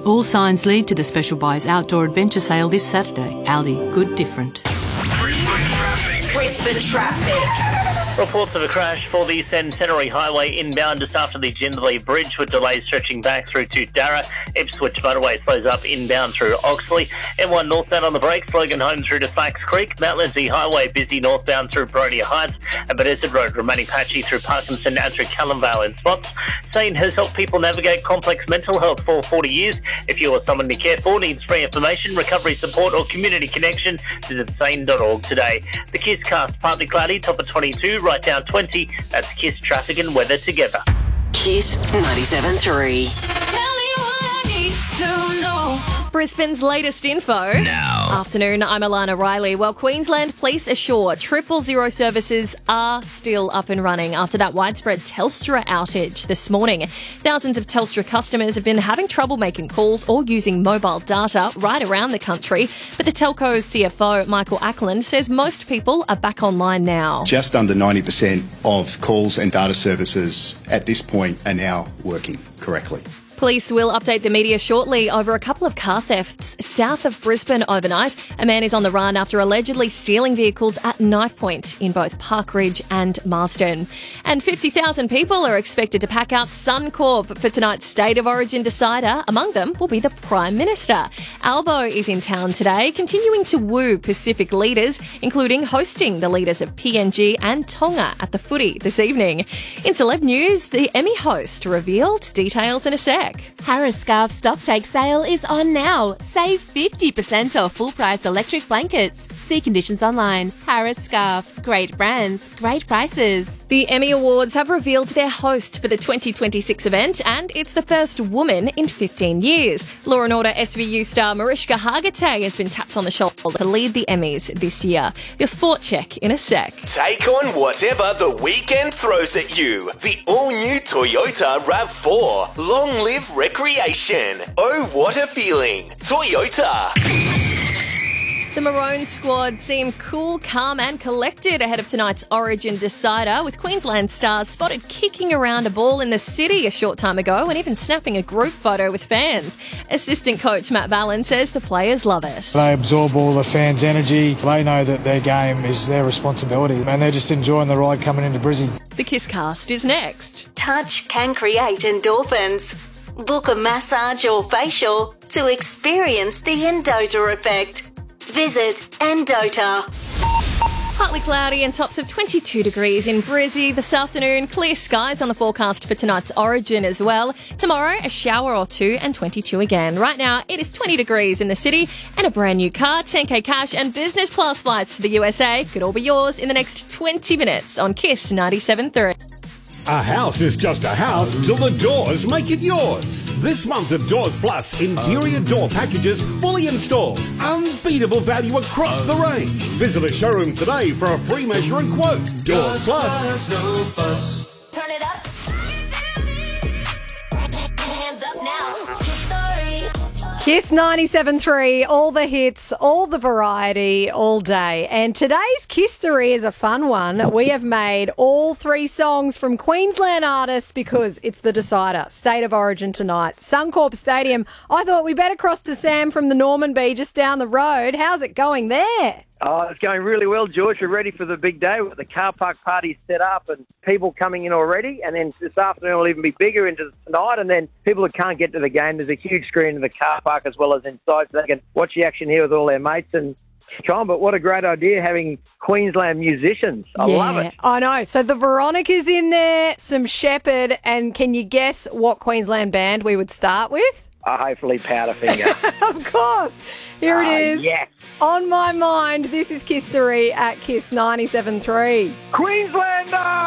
All signs lead to the Special Buys Outdoor Adventure Sale this Saturday. Aldi, good different. Brisbane traffic. Reports of a crash for the Centenary Highway inbound just after the Jindalee Bridge, with delays stretching back through to Darra. Ipswich motorway slows up inbound through Oxley. M1 northbound on the brakes, Logan home through to Flax Creek. Mount Lindsay Highway busy northbound through Boronia Heights. And Bethesda Road remaining patchy through Parkinson and through Callumvale in spots. SANE has helped people navigate complex mental health for 40 years. If you or someone you care for needs free information, recovery support or community connection, visit sane.org today. The KISS cast partly cloudy, top of 22, right down 20. That's KISS traffic and weather together. KISS 97.3. Brisbane's latest info. Now. Afternoon, I'm Alana Riley. Well, Queensland Police assure 000 services are still up and running after that widespread Telstra outage this morning. Thousands of Telstra customers have been having trouble making calls or using mobile data right around the country. But the telco's CFO, Michael Ackland, says most people are back online now. Just under 90% of calls and data services at this point are now working correctly. Police will update the media shortly over a couple of car thefts south of Brisbane overnight. A man is on the run after allegedly stealing vehicles at knife point in both Parkridge and Marsden. And 50,000 people are expected to pack out Suncorp for tonight's State of Origin decider. Among them will be the Prime Minister. Albo is in town today, continuing to woo Pacific leaders, including hosting the leaders of PNG and Tonga at the footy this evening. In celeb news, the Emmy host revealed details in a sec. Harris Scarf stocktake sale is on now. Save 50% off full-price electric blankets. See conditions online. Harris Scarf. Great brands, great prices. The Emmy Awards have revealed their host for the 2026 event, and it's the first woman in 15 years. Law & Order SVU star Mariska Hargitay has been tapped on the shoulder to lead the Emmys this year. Your sport check in a sec. Take on whatever the weekend throws at you. The all-new Toyota RAV4. Long live recreation. Oh, what a feeling. Toyota. The Maroon squad seem cool, calm and collected ahead of tonight's Origin decider, with Queensland stars spotted kicking around a ball in the city a short time ago and even snapping a group photo with fans. Assistant coach Matt Vallon says the players love it. They absorb all the fans' energy. They know that their game is their responsibility and they're just enjoying the ride coming into Brizzy. The KISS cast is next. Touch can create endorphins. Book a massage or facial to experience the Endota effect. Visit Endota. Partly cloudy and tops of 22 degrees in Brizzy this afternoon. Clear skies on the forecast for tonight's Origin as well. Tomorrow, a shower or two and 22 again. Right now, it is 20 degrees in the city, and a brand new car, 10k cash and business class flights to the USA could all be yours in the next 20 minutes on KISS 97.3. A house is just a house till the doors make it yours. This month of Doors Plus interior door packages fully installed. Unbeatable value across the range. Visit a showroom today for a free measure and quote. Doors Plus. No fuss. Turn it up. Hands up now. KISS 97.3, all the hits, all the variety, all day. And today's Kiss-tory is a fun one. We have made all three songs from Queensland artists because it's the decider. State of Origin tonight. Suncorp Stadium. I thought we better cross to Sam from the Norman Bee just down the road. How's it going there? Oh, it's going really well, George. We're ready for the big day with the car park party set up and people coming in already. And then this afternoon will even be bigger into tonight. And then people who can't get to the game, there's a huge screen in the car park as well as inside, so they can watch the action here with all their mates and John, but what a great idea having Queensland musicians. I love it. I know. So the Veronica's in there, some Shepherd, and can you guess what Queensland band we would start with? Hopefully Powderfinger. Of course. Here it is. Yes. On my mind, this is Kiss-tory at KISS 97.3. Queenslander!